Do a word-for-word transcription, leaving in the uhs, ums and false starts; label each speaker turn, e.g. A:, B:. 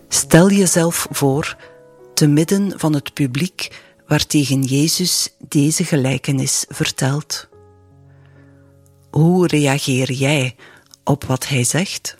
A: Stel jezelf voor, te midden van het publiek waartegen Jezus deze gelijkenis vertelt. Hoe reageer jij op wat hij zegt?